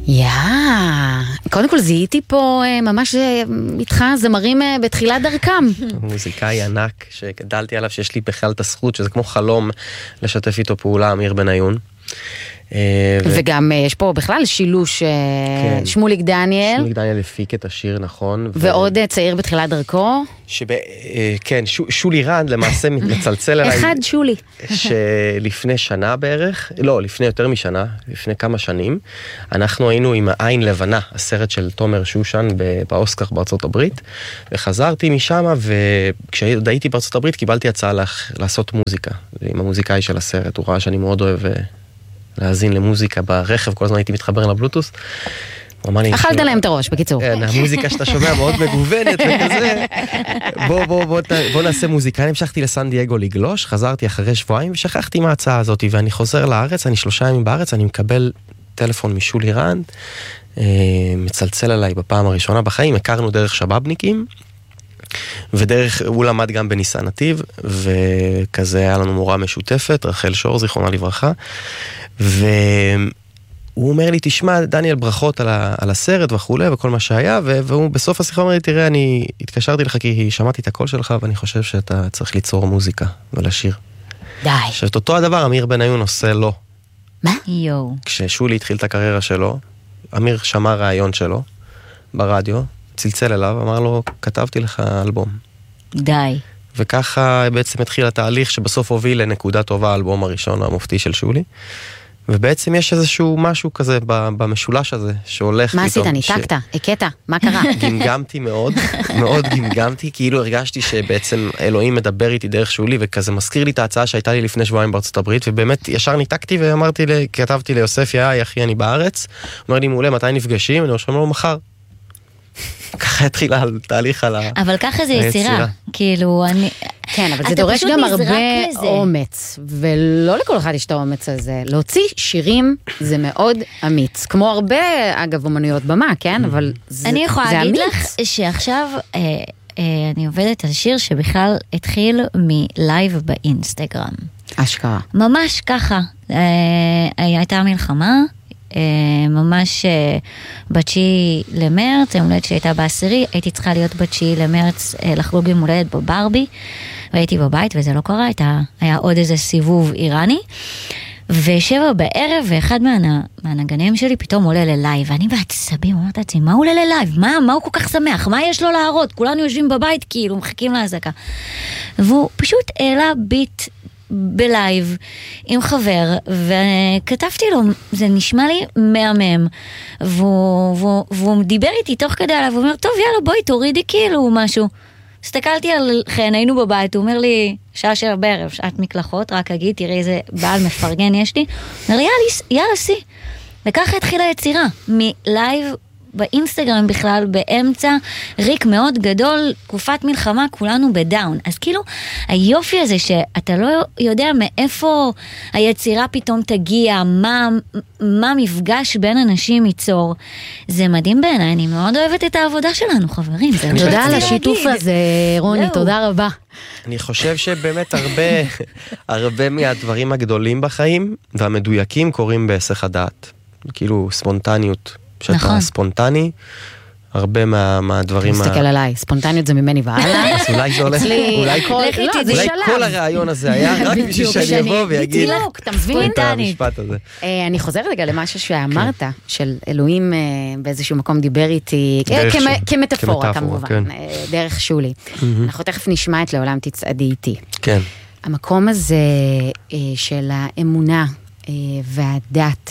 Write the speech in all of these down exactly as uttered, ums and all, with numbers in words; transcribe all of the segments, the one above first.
יא, קודם כל זיהיתי פה ממש איתך זמרים בתחילת דרכם. מוזיקאי ענק שגדלתי עליו, שיש לי בכלל את הזכות, שזה כמו חלום לשתף איתו פעולה, אמיר בניון. וגם יש פה בכלל שילוש, שמוליק דניאל. שמוליק דניאל הפיק את השיר, נכון. ועוד צעיר בתחילת דרכו. כן, שולי רנד למעשה מצלצל עליי. אחד שולי. שלפני שנה בערך, לא, לפני יותר משנה, לפני כמה שנים, אנחנו היינו עם העין לבנה, הסרט של תומר שושן באוסקר בארצות הברית, וחזרתי משם, וכשעוד הייתי בארצות הברית, קיבלתי הצעה לעשות מוזיקה, עם המוזיקאי של הסרט. הוא ראה שאני מאוד אוהב להאזין למוזיקה ברכב, כל הזמן הייתי מתחבר לבלוטוס. אכלת להם את הראש, בקיצור. כן, המוזיקה שאתה שומע מאוד מגוונת וכזה. בוא, בוא, בוא, בוא נעשה מוזיקה. אני המשכתי לסן דייגו לגלוש, חזרתי אחרי שבועיים ושכחתי מההצעה הזאת, ואני חוזר לארץ, אני שלושה ימים בארץ, אני מקבל טלפון משולי רנד, מצלצל עליי בפעם הראשונה בחיים, הכרנו דרך שבאבניקים, ודרך, הוא למד גם בניסן נתיב, וכזה היה לנו מורה משותפת, רחל שור, זיכרונה לברכה, ו... הוא אומר לי, תשמע, דניאל, ברכות על, ה, על הסרט וכולי, וכל מה שהיה, והוא בסוף השיחה אומר לי, תראה, אני התקשרתי לך כי שמעתי את הקול שלך, ואני חושב שאתה צריך ליצור מוזיקה ולשיר. די. עכשיו, את אותו הדבר, אמיר בניון עושה לו. מה? יו. כששולי התחיל את הקריירה שלו, אמיר שמע רעיון שלו, ברדיו, צלצל אליו, אמר לו, כתבתי לך אלבום. די. וככה בעצם התחיל התהליך, שבסוף הוביל לנקודה טובה, האלבום הראשון המופתי של שולי. ובעצם יש איזשהו משהו כזה במשולש הזה, שהולך... מה עשית? ניתקת? הקטע? מה קרה? גמגמתי מאוד, מאוד גמגמתי, כאילו הרגשתי שבעצם אלוהים מדבר איתי דרך שולי, וכזה מזכיר לי את ההצעה שהייתה לי לפני שבועיים בארצות הברית, ובאמת ישר ניתקתי ואמרתי, כתבתי ליוסף, יאי, אחי, אני בארץ, אומר לי, מעולה, מתי נפגשים? אני רושם לו מחר. ככה התחילה תהליך על היצירה. אבל ככה זה יצירה, כאילו אני... כן, אבל זה דורש גם הרבה אומץ, ולא לכל אחד יש את האומץ הזה. להוציא שירים זה מאוד אמיץ, כמו הרבה, אגב, אומנויות במה, כן? אבל זה אמיץ. אני יכולה להגיד לך שעכשיו אני עובדת על שיר שבכלל התחיל מלייב באינסטגרם. אשכרה. ממש ככה. הייתה מלחמה, ממש בתשיעי למרץ, יום הולדת שהייתה בעשירי, הייתי צריכה להיות בתשיעי למרץ לחגוג יום הולדת בברבי, והייתי בבית וזה לא קרה, היה עוד איזה סיבוב איראני, ושבע בערב, ואחד מהנגנים שלי פתאום עולה ללייב, ואני בעצבים, אומרת לעצמי, מה הוא עולה ללייב? מה, מה הוא כל כך שמח? מה יש לו להראות? כולנו יושבים בבית כאילו, מחכים להזקה. והוא פשוט העלה ביט בלייב עם חבר, וכתבתי לו, זה נשמע לי מהמם, והוא, והוא, והוא דיבר איתי תוך כדי עליו, הוא אומר, טוב יאללה בואי תורידי כאילו משהו. הסתכלתי על חן, היינו בבית, הוא אומר לי, שעה של בערב, שעת מקלחות, רק אגיד, תראי איזה בעל מפרגן יש לי, הוא אומר לי, יאללה, יאללה סי. וככה התחילה היצירה, מלייב באינסטגרם בכלל, באמצע ריק מאוד גדול, תקופת מלחמה, כולנו בדאון. אז כאילו, היופי הזה שאתה לא יודע מאיפה היצירה פתאום תגיע, מה, מה מפגש בין אנשים ייצור. זה מדהים בעיניי, אני מאוד אוהבת את העבודה שלנו, חברים. תודה על השיתוף הזה, רוני, תודה רבה. אני חושב שבאמת הרבה, הרבה מהדברים הגדולים בחיים, והמדויקים קורים בהיסח הדעת. כאילו, ספונטניות. שאתה ספונטני, הרבה מהדברים... מסתכל עליי, ספונטניות זה ממני והלאה. אז אולי זה הולך... אולי כל הרעיון הזה היה רק בשביל שאני אבוא ויגיד... אתה מבין? את המשפט הזה. אני חוזרת רגע למשהו שאמרת, של אלוהים באיזשהו מקום דיבר איתי, כמטאפורה כמובן, דרך שולי. אנחנו תכף נשמע את לעולם תצעדי איתי. כן. המקום הזה של האמונה והדת,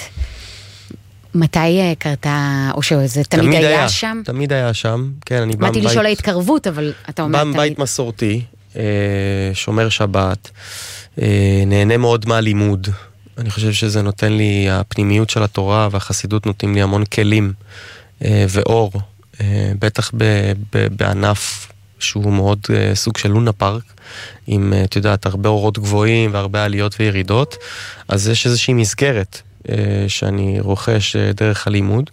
מתי קרתה, או שזה תמיד היה שם? תמיד היה שם, כן, אני בא מבית... באתי לשאול ההתקרבות, אבל אתה אומר... בא מבית מסורתי, שומר שבת, נהנה מאוד מהלימוד. אני חושב שזה נותן לי, הפנימיות של התורה והחסידות נותנים לי המון כלים ואור, בטח בענף שהוא מאוד סוג של לונה פארק, עם, את יודעת, הרבה אורות גבוהים והרבה עליות וירידות, אז יש איזושהי מסגרת שאני רוכש דרך הלימוד,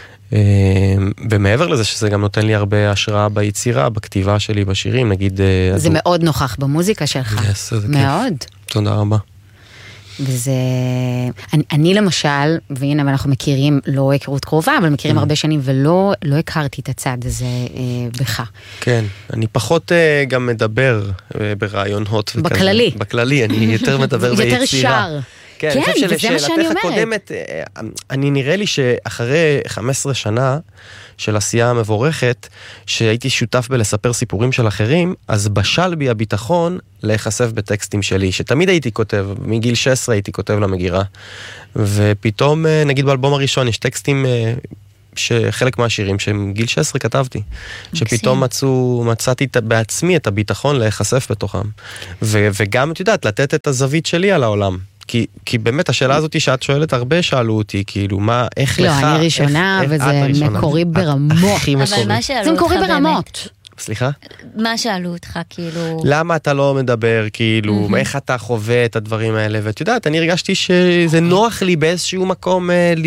ומעבר לזה שזה גם נותן לי הרבה השראה ביצירה, בכתיבה שלי, בשירים, נגיד... זה מאוד נוכח במוזיקה שלך. Yes, זה מאוד. כיף. תודה רבה. וזה, אני, אני למשל, והנה אנחנו מכירים, לא הכרות קרובה, אבל מכירים הרבה שנים, ולא לא הכרתי את הצד הזה אה, בך. כן, אני פחות אה, גם מדבר אה, ברעיונות. בכללי. וכזה. בכללי, אני יותר מדבר ביצירה. יותר שר. כן, כן, אני וזה מה שאני אומרת. הקודמת, אני נראה לי שאחרי חמש עשרה שנה של עשייה מבורכת, שהייתי שותף בלספר סיפורים של אחרים, אז בשל בי הביטחון להיחשף בטקסטים שלי, שתמיד הייתי כותב, מגיל שש עשרה הייתי כותב למגירה, ופתאום, נגיד באלבום הראשון, יש טקסטים שחלק מהשירים שמגיל שש עשרה כתבתי, שפתאום מצאו, מצאתי בעצמי את הביטחון להיחשף בתוכם, ו- וגם, את יודעת, לתת את הזווית שלי על העולם. כי, כי באמת השאלה הזאת שאת שואלת, הרבה שאלו אותי, כאילו, מה, איך לא, לך... לא, אני ראשונה, איך, וזה איך, מקורי ברמות. הכי מקורי. אבל מה שאלו זה אותך מקורי באמת? ברמות. סליחה? מה שאלו אותך, כאילו... למה אתה לא מדבר, כאילו, mm-hmm. איך אתה חווה את הדברים האלה, ואת יודעת, אני הרגשתי שזה נוח לי באיזשהו מקום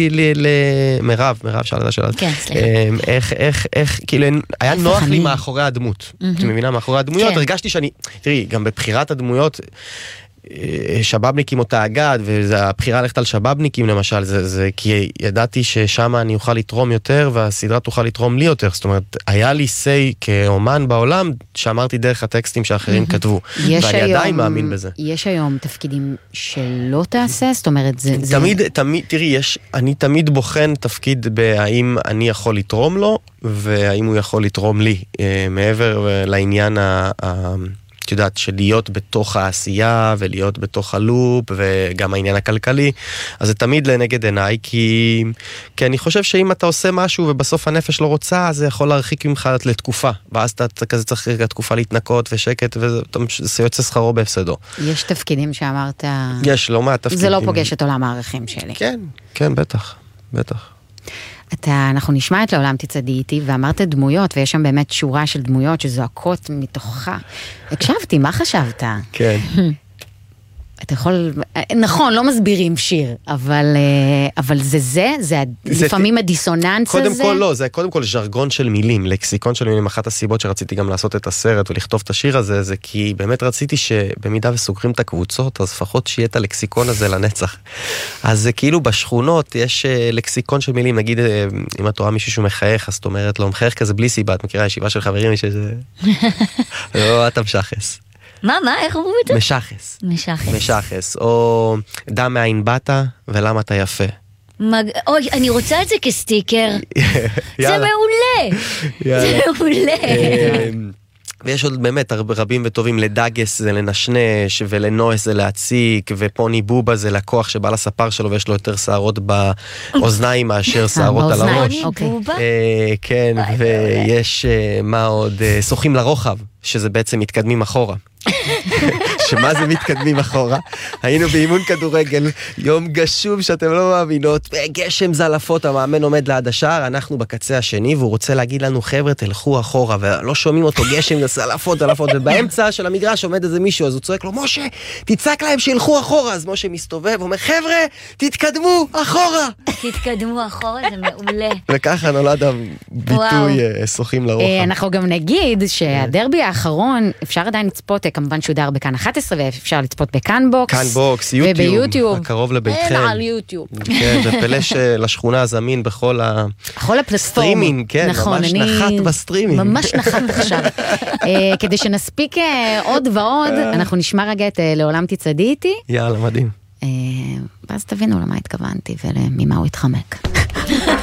למרב, מרב שאלת השאלה. כן, סליחה. איך, איך, איך, כאילו, היה נוח לי מאחורי הדמות. את מבינה, מאחורי הדמויות, הרגשתי שאני, תראי, גם בבחירת הדמויות, שבבניקים או תאגד, והבחירה ללכת על שבבניקים למשל, זה, זה כי ידעתי ששם אני אוכל לתרום יותר, והסדרה תוכל לתרום לי יותר. זאת אומרת, היה לי סי כאומן בעולם, שאמרתי דרך הטקסטים שאחרים כתבו. ואני היום, עדיין מאמין בזה. יש היום תפקידים שלא תעשה? זאת אומרת, זה... תמיד, זה... תמיד, תראי, יש, אני תמיד בוחן תפקיד בהאם אני יכול לתרום לו, והאם הוא יכול לתרום לי, מעבר לעניין ה... את יודעת, של להיות בתוך העשייה, ולהיות בתוך הלופ, וגם העניין הכלכלי, אז זה תמיד לנגד עיניי, כי, כי אני חושב שאם אתה עושה משהו, ובסוף הנפש לא רוצה, אז זה יכול להרחיק ממך לתקופה, ואז אתה כזה צריך רגע תקופה להתנקות ושקט, וזה יוצא שכרו בהפסדו. יש תפקידים שאמרת... יש, לא מעט תפקידים. זה לא פוגש את עולם הערכים שלי. כן, כן, בטח, בטח. אתה, אנחנו נשמע את לעולם תצעדי איתי, ואמרת דמויות, ויש שם באמת שורה של דמויות שזועקות מתוכה. הקשבתי, מה חשבת? כן. אתה יכול, נכון, לא מסבירים שיר, אבל, אבל זה זה, זה, זה לפעמים הדיסוננס קודם הזה. קודם כל לא, זה קודם כל ז'רגון של מילים, לקסיקון של מילים. אחת הסיבות שרציתי גם לעשות את הסרט ולכתוב את השיר הזה, זה כי באמת רציתי שבמידה וסוגרים את הקבוצות, אז לפחות שיהיה את הלקסיקון הזה לנצח. אז זה כאילו בשכונות יש לקסיקון של מילים, נגיד אם את רואה מישהו שהוא מחייך, אז את אומרת לו, מחייך כזה בלי סיבה, את מכירה ישיבה של חברים שזה... לא, אתה משחס. מה, מה, איך אומרים את זה? משחס. משחס. משחס, או דע מאין באת ולמה אתה יפה. מג... אוי, אני רוצה את זה כסטיקר. זה מעולה. זה מעולה. ויש עוד באמת רבים וטובים, לדגס זה לנשנש, ולנועס זה להציק, ופוני בובה זה לקוח שבא לספר שלו, ויש לו יותר שערות באוזניים מאשר שערות על הראש. פוני בובה? כן, ויש מה עוד, שוחים לרוחב, שזה בעצם מתקדמים אחורה. שמה זה מתקדמים אחורה? היינו באימון כדורגל, יום גשום שאתם לא מאמינות, גשם זלפות, המאמן עומד ליד השער, אנחנו בקצה השני, והוא רוצה להגיד לנו, חבר'ה, תלכו אחורה, ולא שומעים אותו, גשם זלפות, זלפות, ובאמצע של המגרש עומד איזה מישהו, אז הוא צועק לו, משה, תצעק להם שילכו אחורה, אז משה מסתובב, ואומר, חבר'ה, תתקדמו אחורה. תתקדמו אחורה, זה מעולה. וככה נולד הביטוי שוחים לרוחב. אנחנו גם נגיד שהדרבי האחרון, אפשר עדיין לצפות, כמובן שודר בכאן אחת עשרה, ואפשר לצפות בכאן בוקס. כאן בוקס, יוטיוב. וביוטיוב. הקרוב לביתכם. אין על יוטיוב. כן, ופלש לשכונה זמין בכל ה... בכל הפלטפורמים. כן, נכון, ממש אני... נחת בסטרימינג. ממש נחת עכשיו. כדי שנספיק עוד ועוד, אנחנו נשמע רגע את לעולם תצעדי איתי. יאללה, מדהים. ואז תבינו למה התכוונתי וממה הוא התחמק.